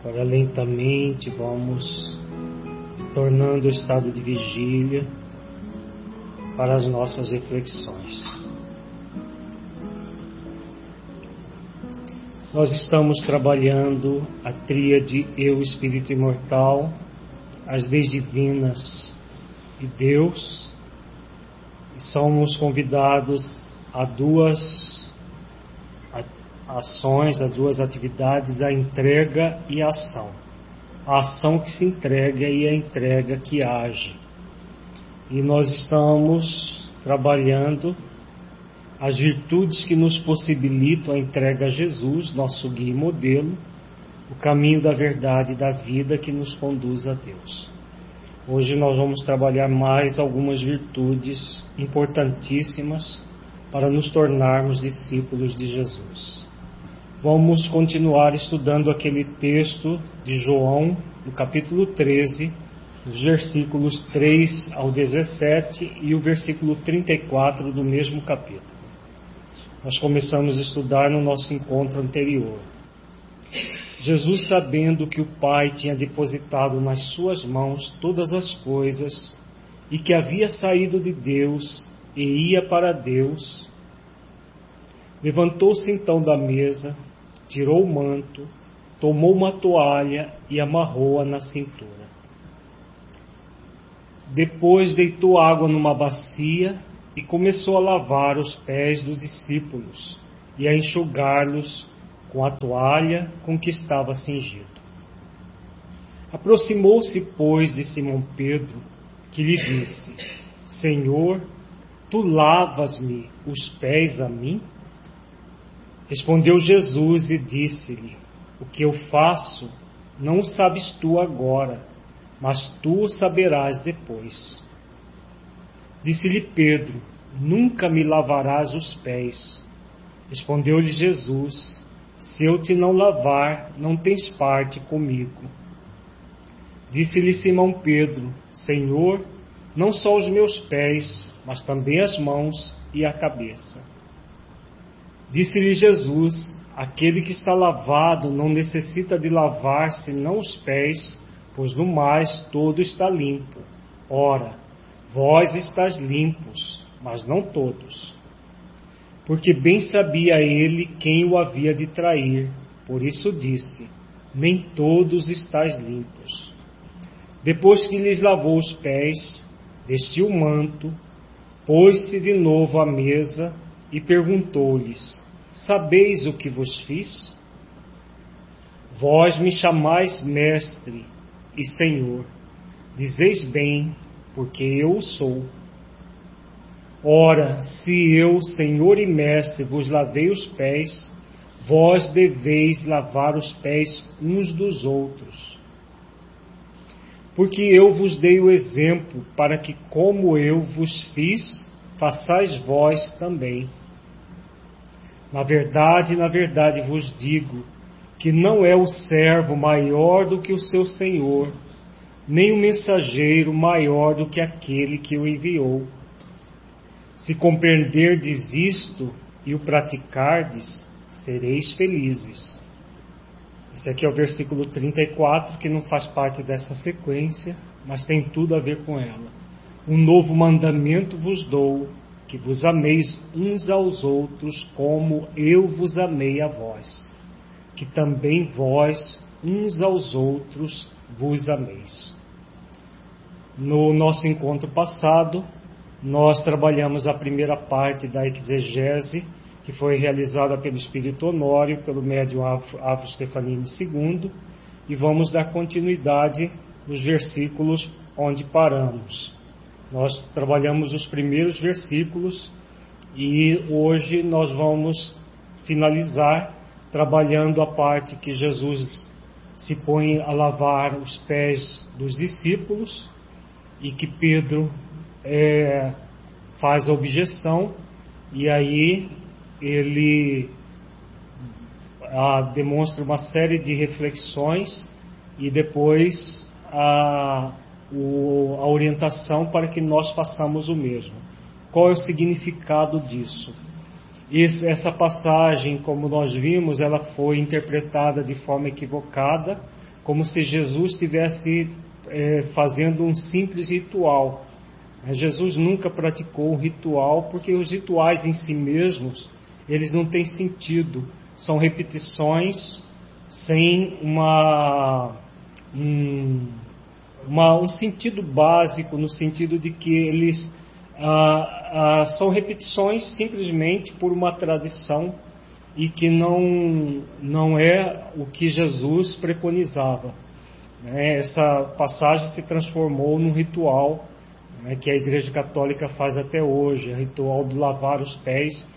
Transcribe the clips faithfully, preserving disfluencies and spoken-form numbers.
Agora lentamente vamos tornando o estado de vigília para as nossas reflexões. Nós estamos trabalhando a tríade Eu, Espírito Imortal, as leis divinas e Deus, e somos convidados a duas ações, a duas atividades, a entrega e a ação. A ação que se entrega e a entrega que age. E nós estamos trabalhando as virtudes que nos possibilitam a entrega a Jesus, nosso guia e modelo, o caminho da verdade e da vida que nos conduz a Deus. Hoje nós vamos trabalhar mais algumas virtudes importantíssimas para nos tornarmos discípulos de Jesus. Vamos continuar estudando aquele texto de João, no capítulo treze, os versículos três ao dezessete e o versículo trinta e quatro do mesmo capítulo. Nós começamos a estudar no nosso encontro anterior. Jesus, sabendo que o Pai tinha depositado nas suas mãos todas as coisas e que havia saído de Deus e ia para Deus, levantou-se então da mesa, tirou o manto, tomou uma toalha e amarrou-a na cintura. Depois deitou água numa bacia e começou a lavar os pés dos discípulos e a enxugar-los com a toalha com que estava cingido. Aproximou-se, pois, de Simão Pedro, que lhe disse: Senhor, tu lavas-me os pés a mim? Respondeu Jesus e disse-lhe: O que eu faço não sabes tu agora, mas tu o saberás depois. Disse-lhe Pedro: Nunca me lavarás os pés. Respondeu-lhe Jesus: Se eu te não lavar, não tens parte comigo. Disse-lhe Simão Pedro: Senhor, não só os meus pés, mas também as mãos e a cabeça. Disse-lhe Jesus: Aquele que está lavado não necessita de lavar senão os pés, pois no mais todo está limpo. Ora, vós estáis limpos, mas não todos. Porque bem sabia ele quem o havia de trair, por isso disse: Nem todos estáis limpos. Depois que lhes lavou os pés, vestiu o manto, pôs-se de novo à mesa e perguntou-lhes: Sabeis o que vos fiz? Vós me chamais mestre e Senhor. Dizeis bem, porque eu o sou. Ora, se eu, Senhor e Mestre, vos lavei os pés, vós deveis lavar os pés uns dos outros. Porque eu vos dei o exemplo, para que, como eu vos fiz, façais vós também. Na verdade, na verdade vos digo, que não é o servo maior do que o seu senhor, nem o mensageiro maior do que aquele que o enviou. Se compreenderdes isto e o praticardes, sereis felizes. Esse aqui é o versículo trinta e quatro, que não faz parte dessa sequência, mas tem tudo a ver com ela. Um novo mandamento vos dou, que vos ameis uns aos outros como eu vos amei a vós, que também vós uns aos outros vos ameis. No nosso encontro passado, nós trabalhamos a primeira parte da exegese, que foi realizada pelo Espírito Honório, pelo médium Avo Stefanini segundo, e vamos dar continuidade nos versículos onde paramos. Nós trabalhamos os primeiros versículos e hoje nós vamos finalizar trabalhando a parte que Jesus se põe a lavar os pés dos discípulos e que Pedro é, faz a objeção, e aí ele a, demonstra uma série de reflexões e depois a, o, a orientação para que nós façamos o mesmo. Qual é o significado disso? Esse, essa passagem, como nós vimos, ela foi interpretada de forma equivocada como se Jesus estivesse é, fazendo um simples ritual. Jesus nunca praticou um ritual, porque os rituais em si mesmos, eles não têm sentido. São repetições sem uma, um, uma, um sentido básico, no sentido de que eles ah, ah, são repetições simplesmente por uma tradição e que não, não é o que Jesus preconizava. Essa passagem se transformou num ritual, né, que a Igreja Católica faz até hoje, o ritual de lavar os pés,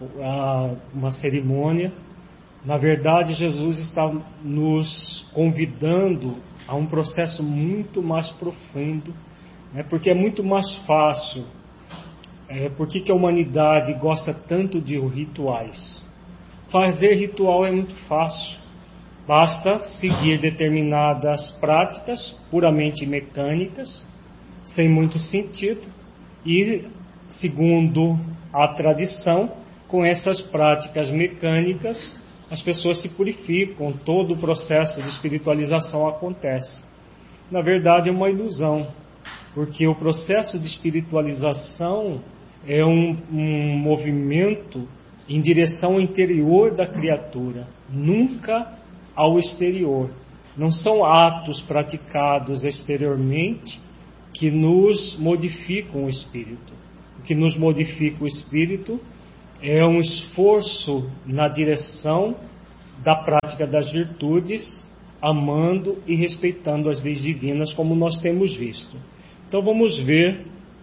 uma cerimônia. Na verdade, Jesus está nos convidando a um processo muito mais profundo, né, porque é muito mais fácil. É, por que que a humanidade gosta tanto de rituais? Fazer ritual é muito fácil. Basta seguir determinadas práticas puramente mecânicas, sem muito sentido, e, segundo a tradição, com essas práticas mecânicas, as pessoas se purificam, todo o processo de espiritualização acontece. Na verdade, é uma ilusão, porque o processo de espiritualização é um, um movimento em direção ao interior da criatura, nunca ao exterior. Não são atos praticados exteriormente que nos modificam o espírito. O que nos modifica o espírito é um esforço na direção da prática das virtudes, amando e respeitando as leis divinas, como nós temos visto. Então vamos ver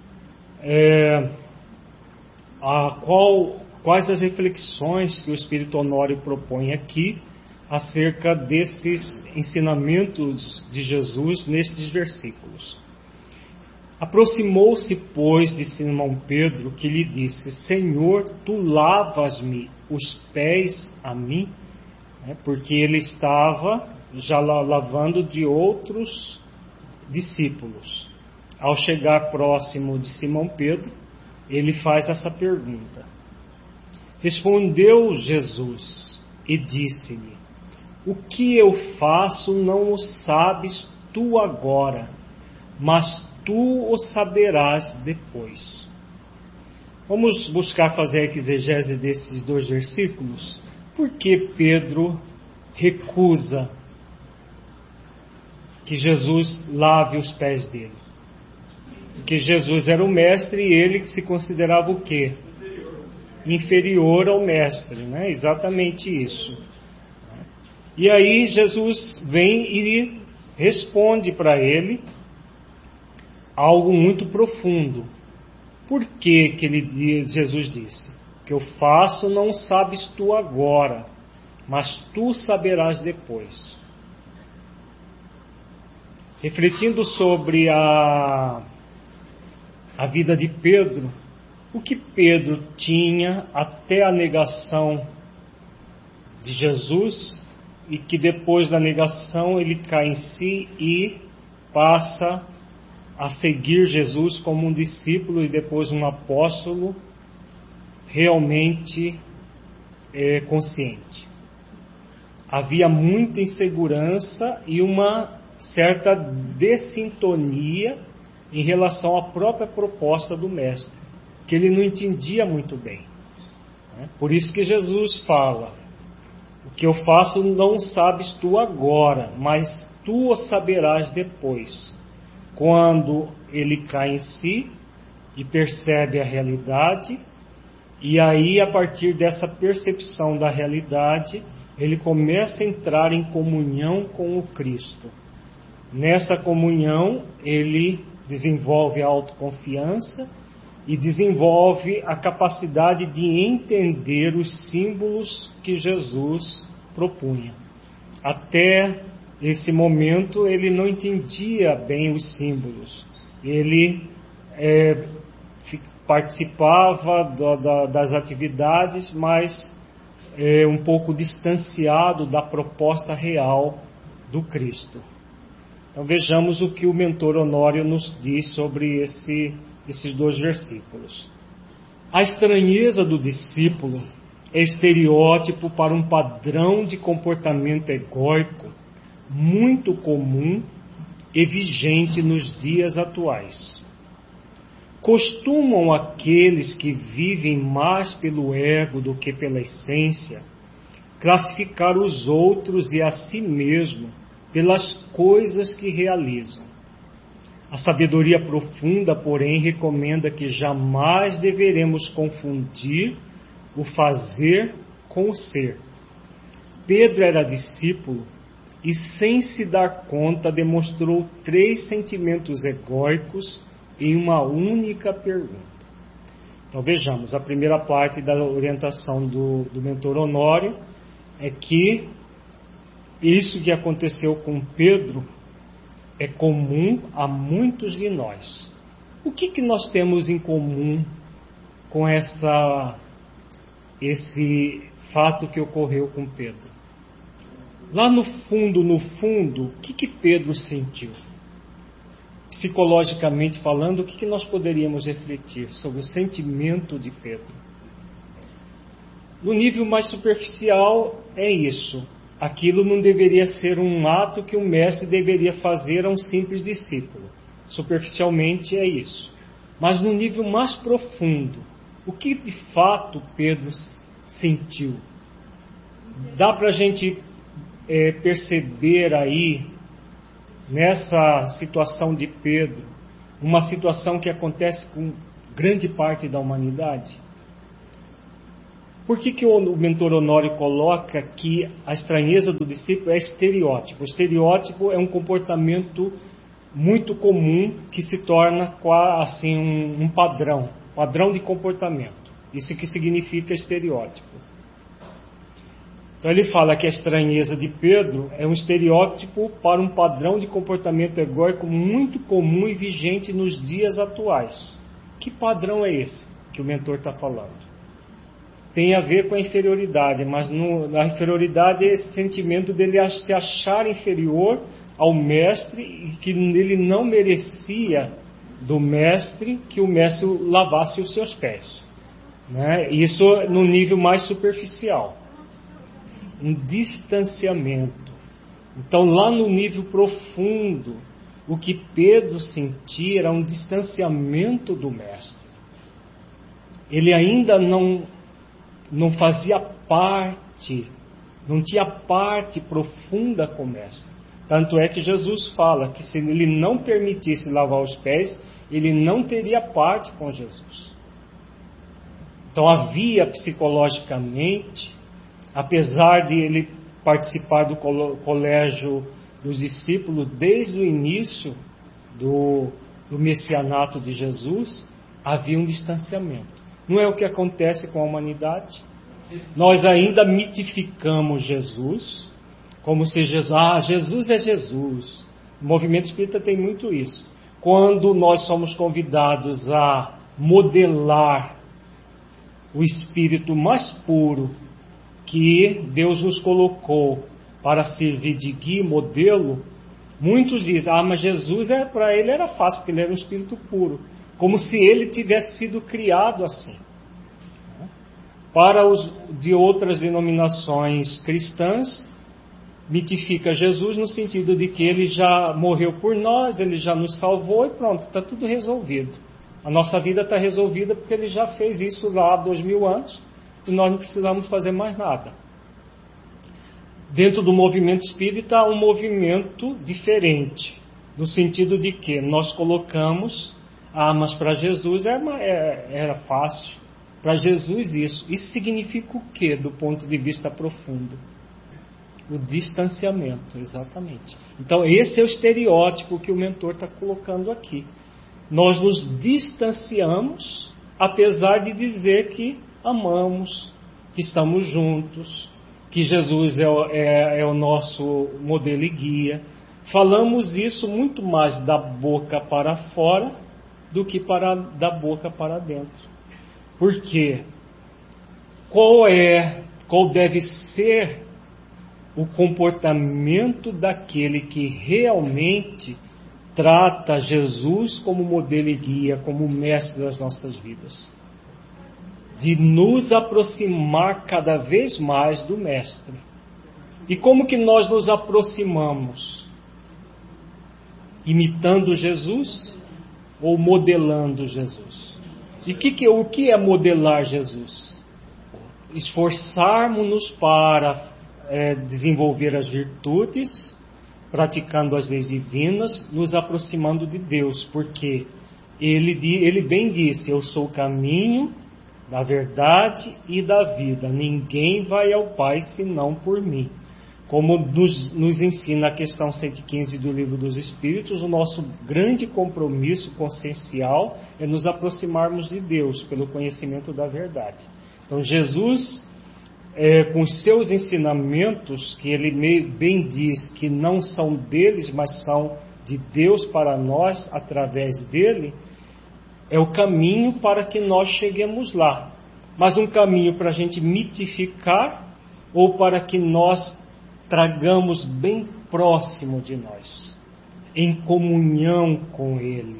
é, a qual, quais as reflexões que o Espírito Honório propõe aqui acerca desses ensinamentos de Jesus nestes versículos. Aproximou-se, pois, de Simão Pedro, que lhe disse: Senhor, tu lavas-me os pés a mim? É, porque ele estava já lavando de outros discípulos. Ao chegar próximo de Simão Pedro, ele faz essa pergunta. Respondeu Jesus e disse-lhe: O que eu faço não o sabes tu agora, mas tu o saberás depois. Vamos buscar fazer a exegese desses dois versículos. Por que Pedro recusa que Jesus lave os pés dele? Porque Jesus era o mestre e ele que se considerava o quê? Inferior ao mestre, né? Exatamente isso. E aí Jesus vem e responde para ele algo muito profundo. Por que que ele, Jesus disse? O que eu faço não sabes tu agora, mas tu saberás depois. Refletindo sobre a, a vida de Pedro, o que Pedro tinha até a negação de Jesus, e que depois da negação ele cai em si e passa a seguir Jesus como um discípulo e depois um apóstolo realmente é, consciente. Havia muita insegurança e uma certa dessintonia em relação à própria proposta do Mestre, que ele não entendia muito bem. Por isso que Jesus fala: o que eu faço não sabes tu agora, mas tu o saberás depois. Quando ele cai em si e percebe a realidade, e aí a partir dessa percepção da realidade, ele começa a entrar em comunhão com o Cristo. Nessa comunhão, ele desenvolve a autoconfiança e desenvolve a capacidade de entender os símbolos que Jesus propunha. Até esse momento ele não entendia bem os símbolos. Ele é, participava do, da, das atividades, mas é, um pouco distanciado da proposta real do Cristo. Então vejamos o que o mentor Honório nos diz sobre esse, esses dois versículos. A estranheza do discípulo é estereótipo para um padrão de comportamento egóico muito comum e vigente nos dias atuais. Costumam aqueles que vivem mais pelo ego do que pela essência classificar os outros e a si mesmo pelas coisas que realizam. A sabedoria profunda, porém, recomenda que jamais deveremos confundir o fazer com o ser. Pedro era discípulo e, sem se dar conta, demonstrou três sentimentos egóicos em uma única pergunta. Então vejamos, a primeira parte da orientação do, do mentor Honório é que isso que aconteceu com Pedro é comum a muitos de nós. O que, que nós temos em comum com essa, esse fato que ocorreu com Pedro? Lá no fundo, no fundo, o que, que Pedro sentiu? Psicologicamente falando, o que, que nós poderíamos refletir sobre o sentimento de Pedro? No nível mais superficial é isso. Aquilo não deveria ser um ato que o mestre deveria fazer a um simples discípulo. Superficialmente é isso. Mas no nível mais profundo, o que de fato Pedro sentiu? Dá para a gente é, perceber aí, nessa situação de Pedro, uma situação que acontece com grande parte da humanidade? Por que, que o mentor Honório coloca que a estranheza do discípulo é estereótipo? O estereótipo é um comportamento muito comum que se torna assim, um, um padrão, padrão de comportamento. Isso que significa estereótipo. Então ele fala que a estranheza de Pedro é um estereótipo para um padrão de comportamento egóico muito comum e vigente nos dias atuais. Que padrão é esse que o mentor está falando? Tem a ver com a inferioridade, mas no, na inferioridade é esse sentimento dele se achar inferior ao mestre e que ele não merecia do mestre que o mestre lavasse os seus pés. Né? Isso no nível mais superficial. Um distanciamento. Então, lá no nível profundo, o que Pedro sentia era um distanciamento do mestre. Ele ainda não, não fazia parte, não tinha parte profunda com o mestre. Tanto é que Jesus fala que se ele não permitisse lavar os pés, ele não teria parte com Jesus. Então havia psicologicamente, apesar de ele participar do colégio dos discípulos desde o início do, do messianato de Jesus, havia um distanciamento. Não é o que acontece com a humanidade? Nós ainda mitificamos Jesus, como se Jesus, ah, Jesus é Jesus. O movimento espírita tem muito isso. Quando nós somos convidados a modelar o espírito mais puro que Deus nos colocou para servir de guia e modelo, muitos dizem, ah, mas Jesus, é, para ele era fácil, porque ele era um espírito puro. Como se ele tivesse sido criado assim. Para os de outras denominações cristãs, mitifica Jesus no sentido de que ele já morreu por nós, ele já nos salvou e pronto, está tudo resolvido. A nossa vida está resolvida porque ele já fez isso lá há dois mil anos e nós não precisamos fazer mais nada. Dentro do movimento espírita há um movimento diferente, no sentido de que nós colocamos, ah, mas para Jesus era, era fácil, para Jesus isso. Isso significa o quê do ponto de vista profundo? O distanciamento, exatamente. Então esse é o estereótipo que o mentor está colocando aqui. Nós nos distanciamos, apesar de dizer que amamos, que estamos juntos, que Jesus é o, é, é o nosso modelo e guia. Falamos isso muito mais da boca para fora do que para, da boca para dentro. Por quê? Qual é, qual deve ser o comportamento daquele que realmente trata Jesus como modelo e guia, como mestre das nossas vidas? De nos aproximar cada vez mais do mestre. E como que nós nos aproximamos? Imitando Jesus ou modelando Jesus? E que que, o que é modelar Jesus? Esforçarmos-nos para é, desenvolver as virtudes, praticando as leis divinas, nos aproximando de Deus, porque Ele, ele bem disse, eu sou o caminho, da verdade e da vida. Ninguém vai ao Pai senão por mim. Como nos, nos ensina a questão cento e quinze do Livro dos Espíritos, o nosso grande compromisso consciencial é nos aproximarmos de Deus pelo conhecimento da verdade. Então Jesus, é, com os seus ensinamentos, que ele bem diz que não são deles, mas são de Deus para nós, através dele, é o caminho para que nós cheguemos lá. Mas um caminho para a gente mitificar ou para que nós tragamos bem próximo de nós, em comunhão com Ele,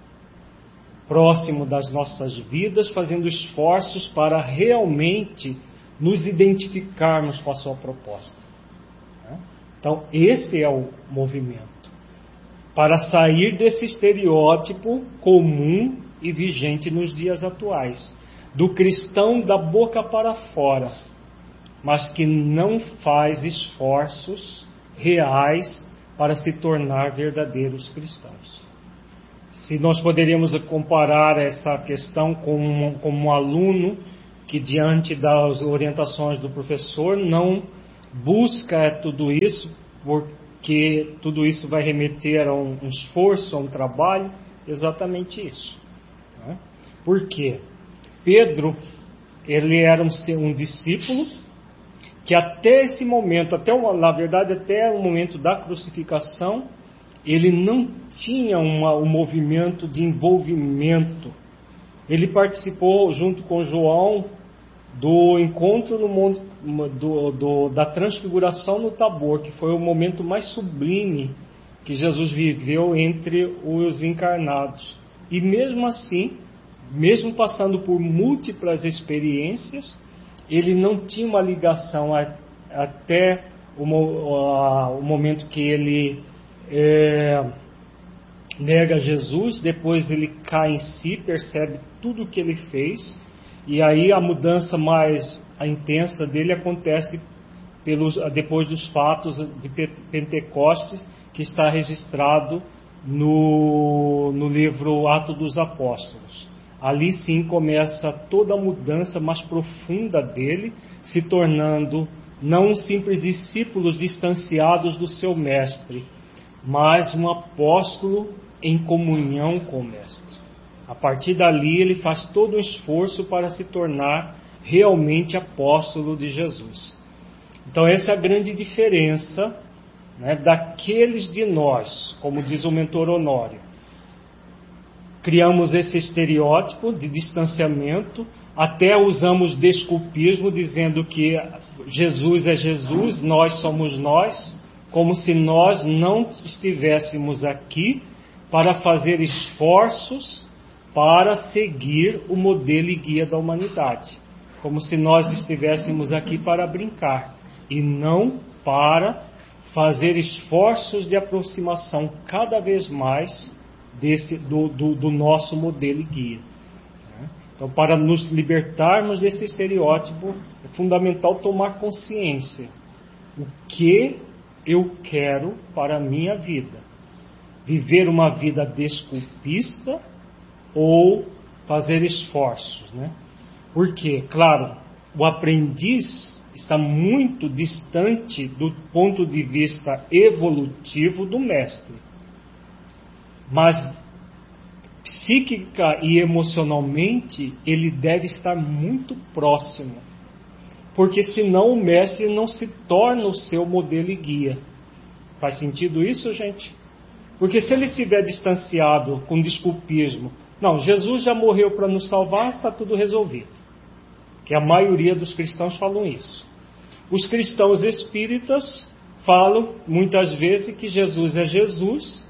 próximo das nossas vidas, fazendo esforços para realmente nos identificarmos com a sua proposta. Então, esse é o movimento, para sair desse estereótipo comum e vigente nos dias atuais, do cristão da boca para fora, mas que não faz esforços reais para se tornar verdadeiros cristãos. Se nós poderíamos comparar essa questão com um, com um aluno que, diante das orientações do professor, não busca tudo isso, porque tudo isso vai remeter a um, um esforço, a um trabalho, exatamente isso. Né? Por quê? Pedro, ele era um, um discípulo que até esse momento, até na verdade até o momento da crucificação, ele não tinha uma, um movimento de envolvimento. Ele participou junto com João do encontro no monte, do, do, da transfiguração no Tabor, que foi o momento mais sublime que Jesus viveu entre os encarnados. E mesmo assim, mesmo passando por múltiplas experiências, ele não tinha uma ligação a, até o, a, o momento que ele é, nega Jesus. Depois ele cai em si, percebe tudo o que ele fez, e aí a mudança mais a intensa dele acontece pelos, depois dos fatos de Pentecostes, que está registrado no, no livro Atos dos Apóstolos. Ali sim começa toda a mudança mais profunda dele, se tornando não um simples discípulo distanciados do seu mestre, mas um apóstolo em comunhão com o mestre. A partir dali ele faz todo um esforço para se tornar realmente apóstolo de Jesus. Então essa é a grande diferença, né, daqueles de nós, como diz o mentor Honório. Criamos esse estereótipo de distanciamento, até usamos desculpismo, dizendo que Jesus é Jesus, nós somos nós, como se nós não estivéssemos aqui para fazer esforços para seguir o modelo e guia da humanidade, como se nós estivéssemos aqui para brincar e não para fazer esforços de aproximação cada vez mais Desse, do, do, do nosso modelo e guia. Então, para nos libertarmos desse estereótipo, é fundamental tomar consciência. O que eu quero para a minha vida? Viver uma vida desculpista ou fazer esforços, né? Porque, claro, o aprendiz está muito distante do ponto de vista evolutivo do mestre. Mas psíquica e emocionalmente ele deve estar muito próximo, porque senão o mestre não se torna o seu modelo e guia. Faz sentido isso, gente? Porque se ele estiver distanciado com desculpismo, não, Jesus já morreu para nos salvar, está tudo resolvido, que a maioria dos cristãos falam isso. Os cristãos espíritas falam muitas vezes que Jesus é Jesus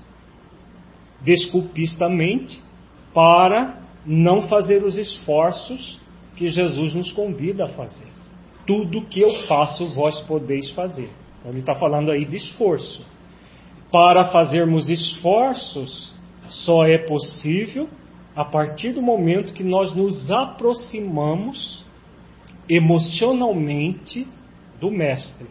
desculpistamente, para não fazer os esforços que Jesus nos convida a fazer. Tudo que eu faço, vós podeis fazer. Então, ele está falando aí de esforço. Para fazermos esforços, só é possível a partir do momento que nós nos aproximamos emocionalmente do Mestre.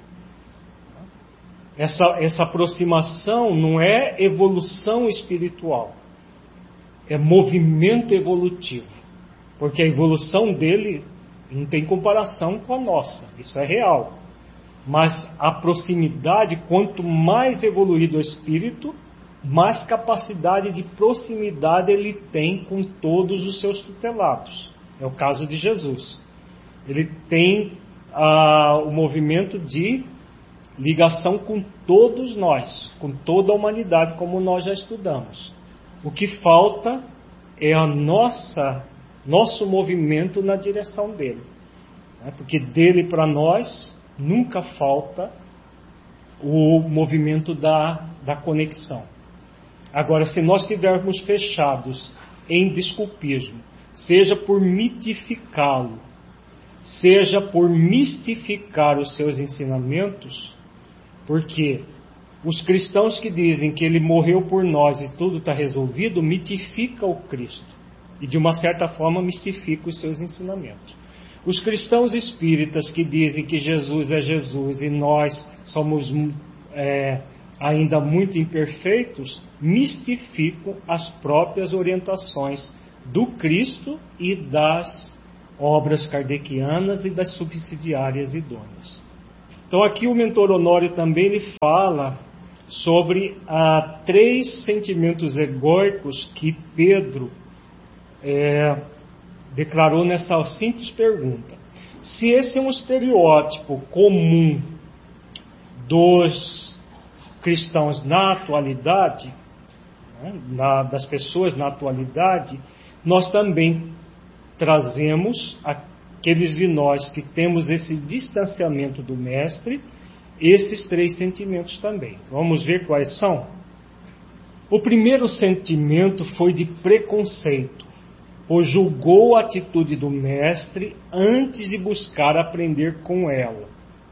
Essa, essa aproximação não é evolução espiritual, é movimento evolutivo, porque a evolução dele não tem comparação com a nossa, isso é real. Mas a proximidade, quanto mais evoluído o espírito, mais capacidade de proximidade ele tem com todos os seus tutelados. É o caso de Jesus. Ele tem ah, o movimento de ligação com todos nós, com toda a humanidade, como nós já estudamos. O que falta é a nossa, nosso movimento na direção dele. Né? Porque dele para nós nunca falta o movimento da, da conexão. Agora, se nós estivermos fechados em desculpismo, seja por mitificá-lo, seja por mistificar os seus ensinamentos, porque os cristãos que dizem que ele morreu por nós e tudo está resolvido, mitifica o Cristo e de uma certa forma mistifica os seus ensinamentos. Os cristãos espíritas que dizem que Jesus é Jesus e nós somos é, ainda muito imperfeitos, mistificam as próprias orientações do Cristo e das obras kardecianas e das subsidiárias idôneas. Então aqui o mentor Honório também ele fala sobre ah, três sentimentos egóicos que Pedro é, declarou nessa simples pergunta. Se esse é um estereótipo comum dos cristãos na atualidade, né, na, das pessoas na atualidade, nós também trazemos aqueles de nós que temos esse distanciamento do Mestre, esses três sentimentos também. Vamos ver quais são? O primeiro sentimento foi de preconceito, pois julgou a atitude do Mestre antes de buscar aprender com ela.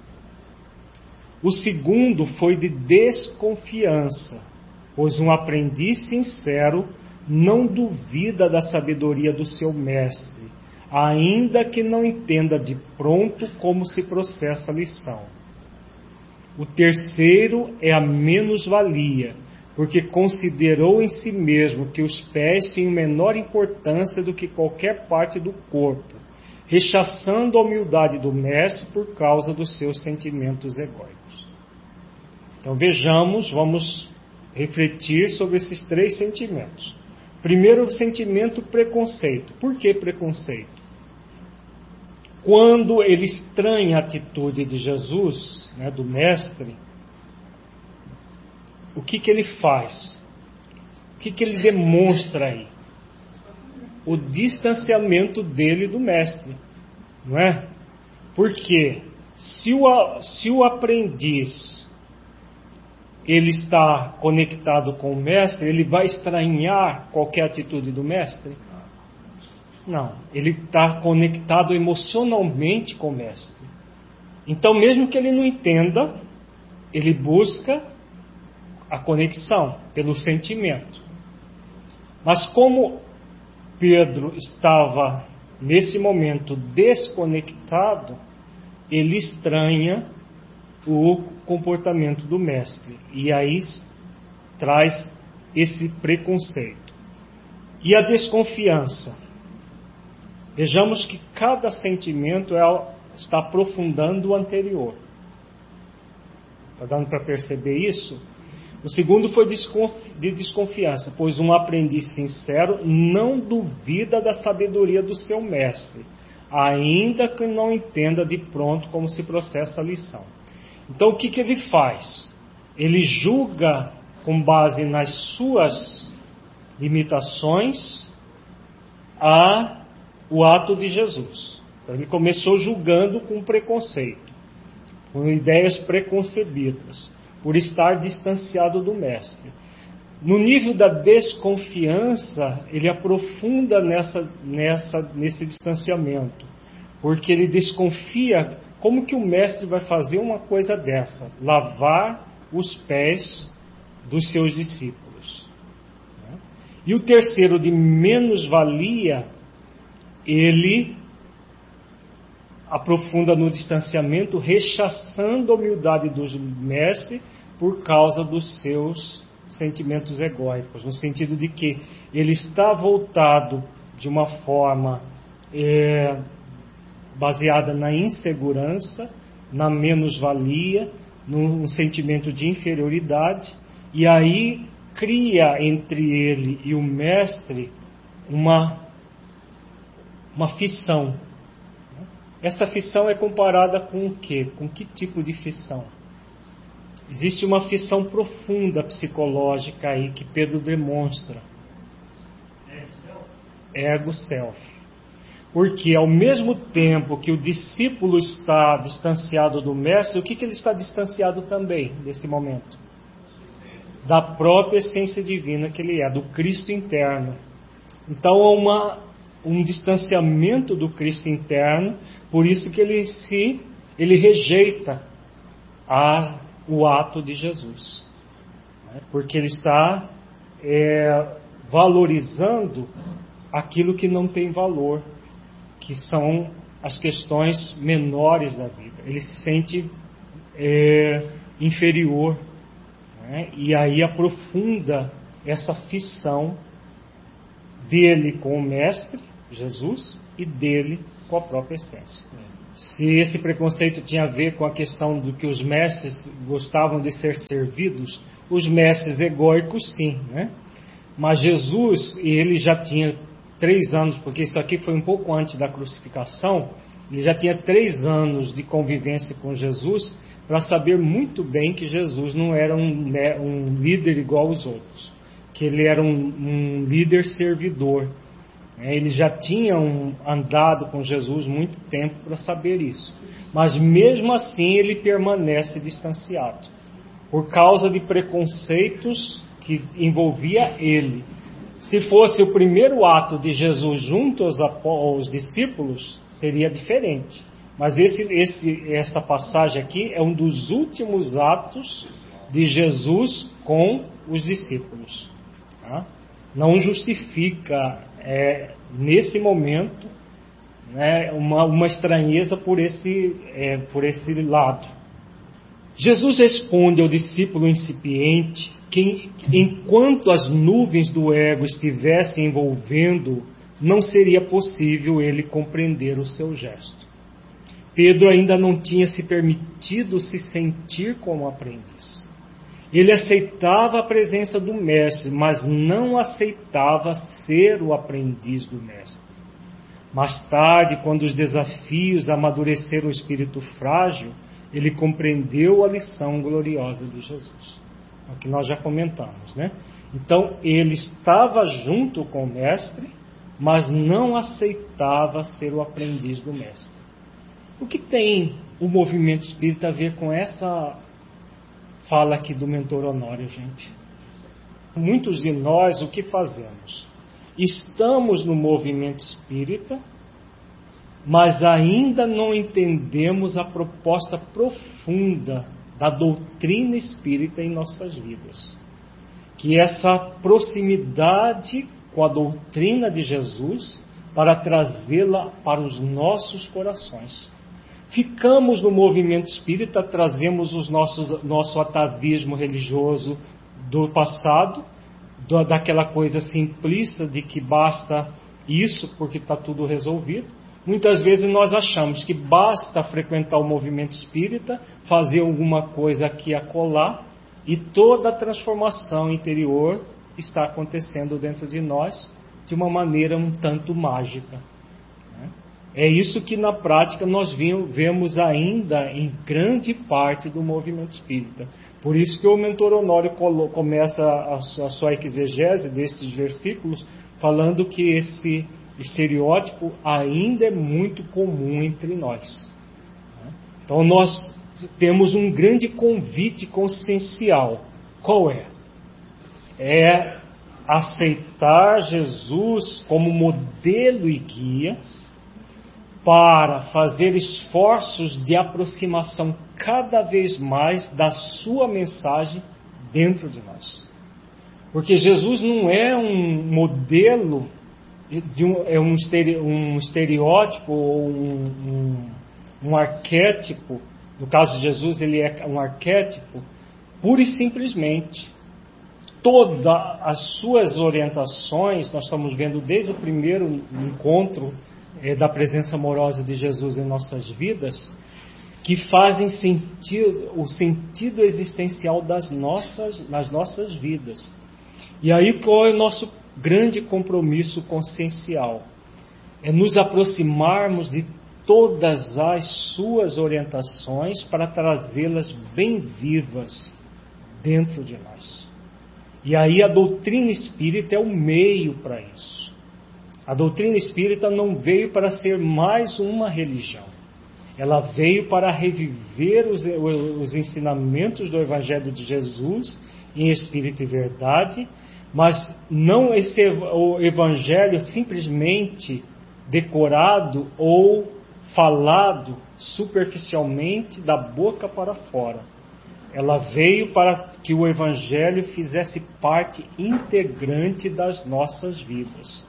O segundo foi de desconfiança, pois um aprendiz sincero não duvida da sabedoria do seu mestre, ainda que não entenda de pronto como se processa a lição. O terceiro é a menos-valia, porque considerou em si mesmo que os pés tinham menor importância do que qualquer parte do corpo, rechaçando a humildade do mestre por causa dos seus sentimentos egóicos. Então vejamos, vamos refletir sobre esses três sentimentos. Primeiro, o sentimento preconceito. Por que preconceito? Quando ele estranha a atitude de Jesus, né, do Mestre, o que, que ele faz? O que, que ele demonstra aí? O distanciamento dele do Mestre, não é? Porque se o, se o aprendiz ele está conectado com o Mestre, ele vai estranhar qualquer atitude do Mestre? Não, ele está conectado emocionalmente com o Mestre. Então, mesmo que ele não entenda, ele busca a conexão pelo sentimento. Mas como Pedro estava nesse momento desconectado, ele estranha o comportamento do Mestre e aí traz esse preconceito. E a desconfiança? Vejamos que cada sentimento é, está aprofundando o anterior. Está dando para perceber isso? O segundo foi de desconfiança, pois um aprendiz sincero não duvida da sabedoria do seu mestre, ainda que não entenda de pronto como se processa a lição. Então o que, que ele faz? Ele julga com base nas suas limitações a, o ato de Jesus. Então, ele começou julgando com preconceito, com ideias preconcebidas, por estar distanciado do Mestre. No nível da desconfiança, ele aprofunda nessa, nessa, nesse distanciamento, porque ele desconfia Como que o mestre vai fazer uma coisa dessa? Lavar os pés dos seus discípulos. E o terceiro, de menos-valia, ele aprofunda no distanciamento, rechaçando a humildade do mestre por causa dos seus sentimentos egóicos, no sentido de que ele está voltado de uma forma é, baseada na insegurança, na menos-valia, num sentimento de inferioridade, e aí cria entre ele e o mestre uma, uma fissão. Essa fissão é comparada com o quê? Com que tipo de fissão? Existe uma fissão profunda psicológica aí que Pedro demonstra. Ego-self. Porque ao mesmo tempo que o discípulo está distanciado do mestre, o que, que ele está distanciado também nesse momento? Da própria essência divina que ele é, do Cristo interno. Então há uma, um distanciamento do Cristo interno, por isso que ele se ele rejeita a, o ato de Jesus. Né? Porque ele está é, valorizando aquilo que não tem valor, que são as questões menores da vida. Ele se sente é, inferior, né? E aí aprofunda essa fissão dele com o Mestre, Jesus, e dele com a própria essência. Se esse preconceito tinha a ver com a questão do que os mestres gostavam de ser servidos, os mestres egóicos sim, né? Mas Jesus, ele já tinha três anos, porque isso aqui foi um pouco antes da crucificação, ele já tinha três anos de convivência com Jesus para saber muito bem que Jesus não era um, né, um líder igual aos outros, que ele era um, um líder servidor. Eles já tinham andado com Jesus muito tempo para saber isso. Mas mesmo assim ele permanece distanciado, por causa de preconceitos que envolvia ele. Se fosse o primeiro ato de Jesus junto aos, aos discípulos, seria diferente. Mas esse, esse, esta passagem aqui é um dos últimos atos de Jesus com os discípulos. Tá? Não justifica, é, nesse momento, né, uma, uma estranheza por esse, é, por esse lado. Jesus responde ao discípulo incipiente que, enquanto as nuvens do ego estivessem envolvendo, não seria possível ele compreender o seu gesto. Pedro ainda não tinha se permitido se sentir como aprendiz. Ele aceitava a presença do mestre, mas não aceitava ser o aprendiz do mestre. Mais tarde, quando os desafios amadureceram o espírito frágil, ele compreendeu a lição gloriosa de Jesus. É o que nós já comentamos, né? Então, ele estava junto com o mestre, mas não aceitava ser o aprendiz do mestre. O que tem o movimento espírita a ver com essa fala aqui do mentor Honório, gente? Muitos de nós, o que fazemos? Estamos no movimento espírita, mas ainda não entendemos a proposta profunda da doutrina espírita em nossas vidas. Que é essa proximidade com a doutrina de Jesus para trazê-la para os nossos corações. Ficamos no movimento espírita, trazemos os nossos, nosso atavismo religioso do passado, do, daquela coisa simplista de que basta isso porque está tudo resolvido. Muitas vezes nós achamos que basta frequentar o movimento espírita, fazer alguma coisa aqui acolá, e toda a transformação interior está acontecendo dentro de nós de uma maneira um tanto mágica. É isso que na prática nós vemos ainda em grande parte do movimento espírita. Por isso que o mentor Honório começa a sua exegese desses versículos falando que esse estereótipo ainda é muito comum entre nós. Então nós temos um grande convite consciencial. Qual é? É aceitar Jesus como modelo e guia, para fazer esforços de aproximação cada vez mais da sua mensagem dentro de nós. Porque Jesus não é um modelo, de um, é um, estere, um estereótipo ou um, um, um arquétipo. No caso de Jesus, ele é um arquétipo, pura e simplesmente. Todas as suas orientações, nós estamos vendo desde o primeiro encontro é, da presença amorosa de Jesus em nossas vidas, que fazem sentido, o sentido existencial das nossas, nas nossas vidas. E aí qual é o nosso grande compromisso consciencial? É nos aproximarmos de todas as suas orientações para trazê-las bem vivas dentro de nós. E aí a doutrina espírita é o meio para isso. A doutrina espírita não veio para ser mais uma religião. Ela veio para reviver os, os ensinamentos do Evangelho de Jesus em espírito e verdade, mas não esse o Evangelho simplesmente decorado ou falado superficialmente da boca para fora. Ela veio para que o Evangelho fizesse parte integrante das nossas vidas.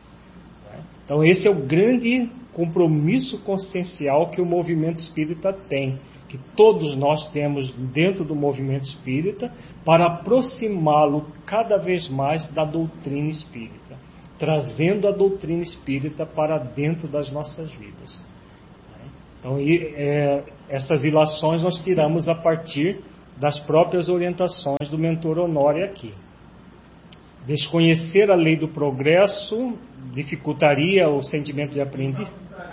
Então esse é o grande compromisso consciencial que o movimento espírita tem, que todos nós temos dentro do movimento espírita, para aproximá-lo cada vez mais da doutrina espírita, trazendo a doutrina espírita para dentro das nossas vidas. Então e, é, essas ilações nós tiramos a partir das próprias orientações do mentor Honório aqui. Desconhecer a lei do progresso dificultaria o sentimento de aprendiz?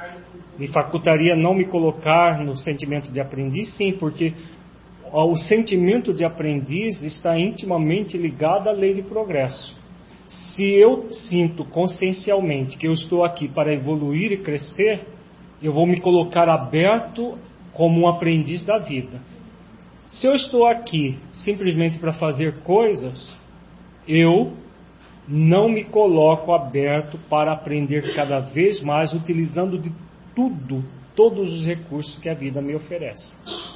Me facultaria não me colocar no sentimento de aprendiz? Sim, porque o sentimento de aprendiz está intimamente ligado à lei de progresso. Se eu sinto consciencialmente que eu estou aqui para evoluir e crescer, eu vou me colocar aberto como um aprendiz da vida. Se eu estou aqui simplesmente para fazer coisas, eu não me coloco aberto para aprender cada vez mais, utilizando de tudo, todos os recursos que a vida me oferece.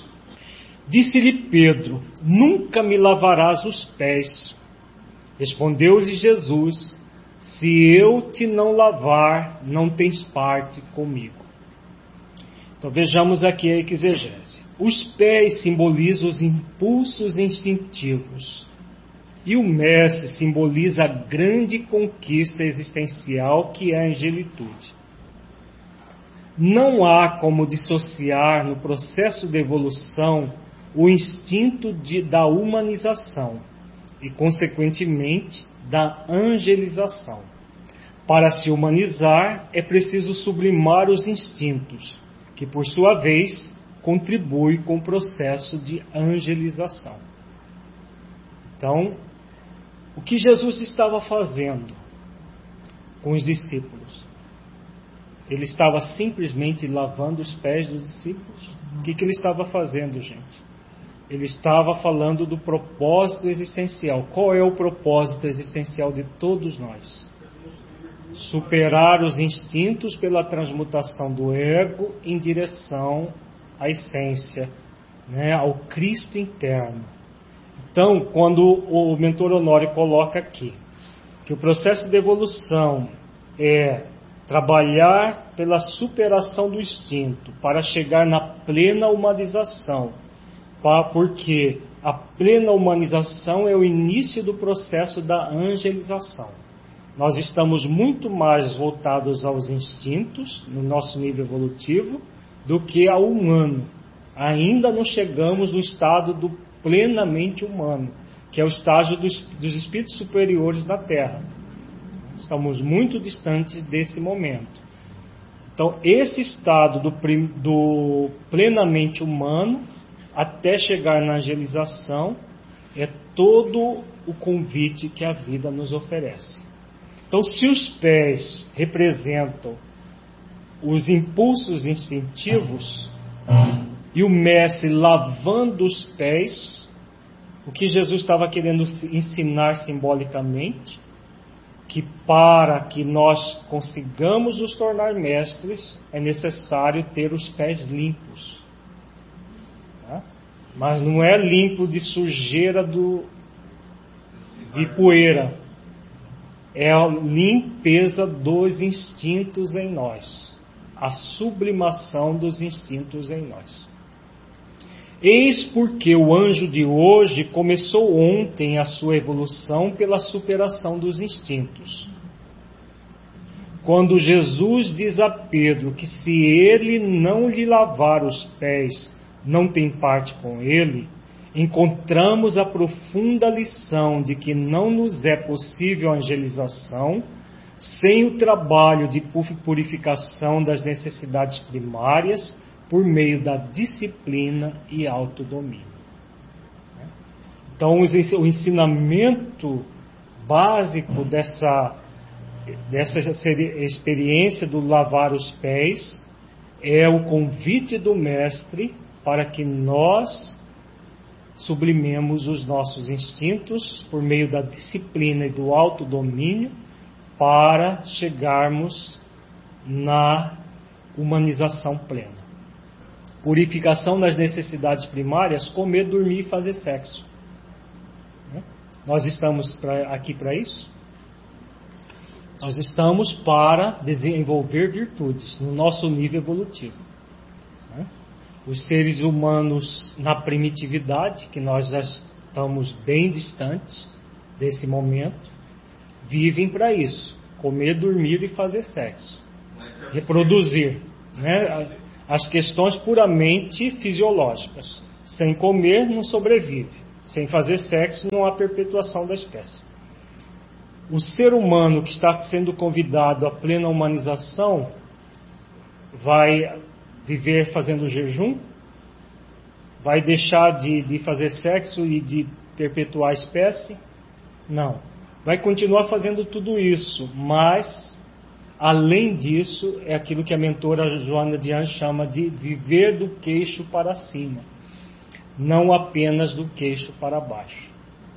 Disse-lhe Pedro: nunca me lavarás os pés. Respondeu-lhe Jesus: se eu te não lavar, não tens parte comigo. Então vejamos aqui a exegese. Os pés simbolizam os impulsos instintivos. E o mestre simboliza a grande conquista existencial que é a angelitude. Não há como dissociar no processo de evolução o instinto de, da humanização e, consequentemente, da angelização. Para se humanizar, é preciso sublimar os instintos, que, por sua vez, contribuem com o processo de angelização. Então, o que Jesus estava fazendo com os discípulos? Ele estava simplesmente lavando os pés dos discípulos? O que, que ele estava fazendo, gente? Ele estava falando do propósito existencial. Qual é o propósito existencial de todos nós? Superar os instintos pela transmutação do ego em direção à essência, né, ao Cristo interno. Então, quando o mentor Honório coloca aqui que o processo de evolução é trabalhar pela superação do instinto para chegar na plena humanização, porque a plena humanização é o início do processo da angelização. Nós estamos muito mais voltados aos instintos, no nosso nível evolutivo, do que ao humano. Ainda não chegamos no estado do plenamente humano, que é o estágio dos, dos espíritos superiores na Terra. Estamos muito distantes desse momento. Então, esse estado do, do plenamente humano, até chegar na angelização, é todo o convite que a vida nos oferece. Então, se os pés representam os impulsos instintivos, e o mestre lavando os pés, o que Jesus estava querendo ensinar simbolicamente que para que nós consigamos nos tornar mestres, é necessário ter os pés limpos. Tá? Mas não é limpo de sujeira do, de poeira. É a limpeza dos instintos em nós. A sublimação dos instintos em nós. Eis porque o anjo de hoje começou ontem a sua evolução pela superação dos instintos. Quando Jesus diz a Pedro que se ele não lhe lavar os pés, não tem parte com ele, encontramos a profunda lição de que não nos é possível a angelização sem o trabalho de purificação das necessidades primárias por meio da disciplina e autodomínio. Então, o ensinamento básico dessa, dessa experiência do lavar os pés é o convite do Mestre para que nós sublimemos os nossos instintos por meio da disciplina e do autodomínio para chegarmos na humanização plena. Purificação das necessidades primárias, comer, dormir e fazer sexo. Nós estamos pra, aqui para isso? Nós estamos para desenvolver virtudes no nosso nível evolutivo. Os seres humanos na primitividade, que nós já estamos bem distantes desse momento, vivem para isso: comer, dormir e fazer sexo, reproduzir, né? As questões puramente fisiológicas. Sem comer não sobrevive, sem fazer sexo não há perpetuação da espécie. O ser humano que está sendo convidado à plena humanização vai viver fazendo jejum? Vai deixar de, de fazer sexo e de perpetuar a espécie? Não. Vai continuar fazendo tudo isso, mas, além disso, é aquilo que a mentora Joana de Anjos chama de viver do queixo para cima, não apenas do queixo para baixo.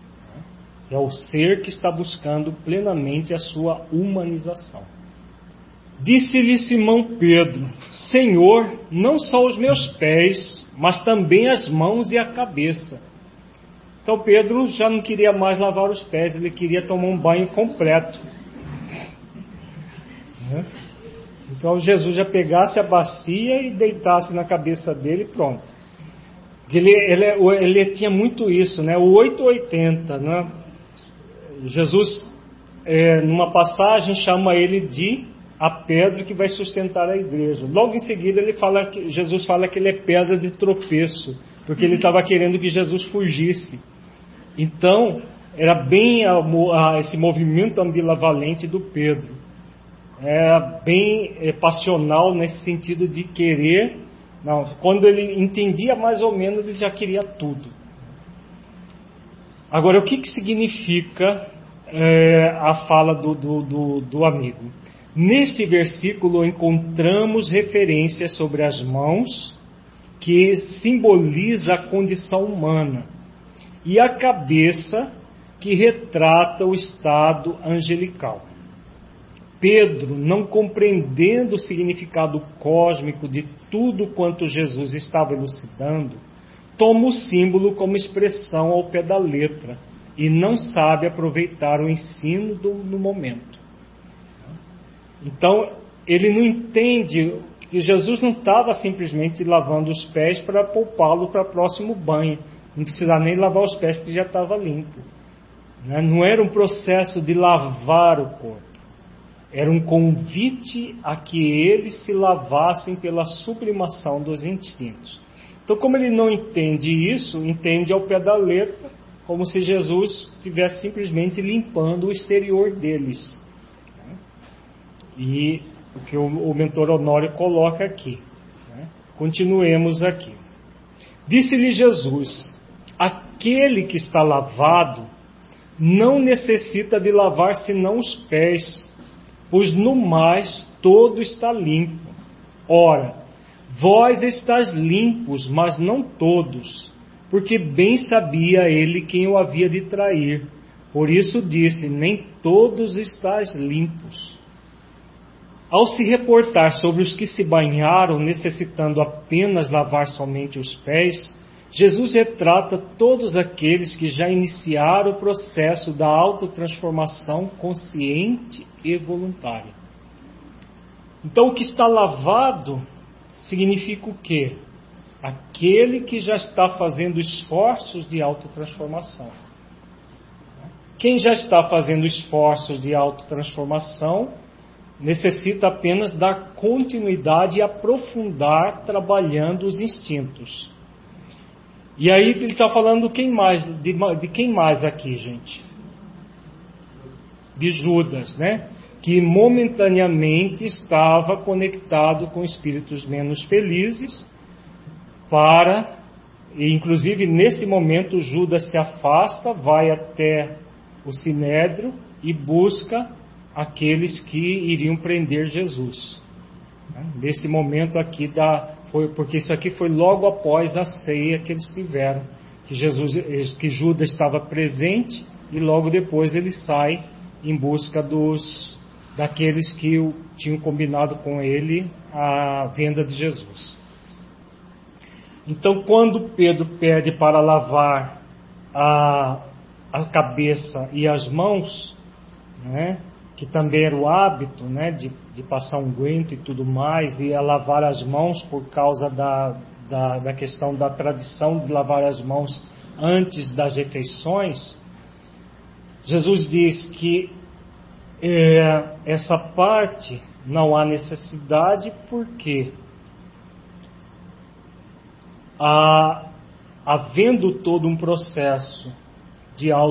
É o ser que está buscando plenamente a sua humanização. Disse-lhe Simão Pedro: Senhor, não só os meus pés, mas também as mãos e a cabeça. Então Pedro já não queria mais lavar os pés, ele queria tomar um banho completo. Então Jesus já pegasse a bacia e deitasse na cabeça dele e pronto. Ele, ele, ele tinha muito isso, né? O oito ou oitenta, né? Jesus, é, numa passagem, chama ele de a pedra que vai sustentar a igreja. Logo em seguida, ele fala que, Jesus fala que ele é pedra de tropeço, porque ele estava querendo que Jesus fugisse. Então, era bem a, a, esse movimento ambivalente do Pedro. Era bem é, passional nesse sentido de querer. Não, quando ele entendia mais ou menos, ele já queria tudo. Agora, o que, que significa é, a fala do, do, do, do amigo? Nesse versículo encontramos referências sobre as mãos, que simboliza a condição humana, e a cabeça, que retrata o estado angelical. Pedro, não compreendendo o significado cósmico de tudo quanto Jesus estava elucidando, toma o símbolo como expressão ao pé da letra e não sabe aproveitar o ensino do, no momento. Então, ele não entende que Jesus não estava simplesmente lavando os pés para poupá-lo para o próximo banho. Não precisava nem lavar os pés porque já estava limpo. Não era um processo de lavar o corpo. Era um convite a que eles se lavassem pela sublimação dos instintos. Então, como ele não entende isso, entende ao pé da letra, como se Jesus estivesse simplesmente limpando o exterior deles. E o que o mentor Honório coloca aqui. Continuemos aqui. Disse-lhe Jesus: aquele que está lavado não necessita de lavar senão os pés, pois no mais todo está limpo. Ora, vós estáis limpos, mas não todos, porque bem sabia ele quem o havia de trair. Por isso disse: nem todos estáis limpos. Ao se reportar sobre os que se banharam, necessitando apenas lavar somente os pés, Jesus retrata todos aqueles que já iniciaram o processo da autotransformação consciente e voluntária. Então, o que está lavado significa o quê? Aquele que já está fazendo esforços de autotransformação. Quem já está fazendo esforços de autotransformação necessita apenas dar continuidade e aprofundar trabalhando os instintos. E aí ele está falando quem mais, de, de quem mais aqui, gente? De Judas, né? Que momentaneamente estava conectado com espíritos menos felizes para, e inclusive nesse momento Judas se afasta, vai até o Sinédrio e busca aqueles que iriam prender Jesus. Nesse momento aqui da, foi, porque isso aqui foi logo após a ceia que eles tiveram, que Jesus, que Judas estava presente e logo depois ele sai em busca dos daqueles que tinham combinado com ele a venda de Jesus. Então, quando Pedro pede para lavar a, a cabeça e as mãos, né, que também era o hábito, né, de, de passar unguento e tudo mais, e a lavar as mãos por causa da, da, da questão da tradição de lavar as mãos antes das refeições, Jesus diz que é, essa parte não há necessidade, porque há, havendo todo um processo de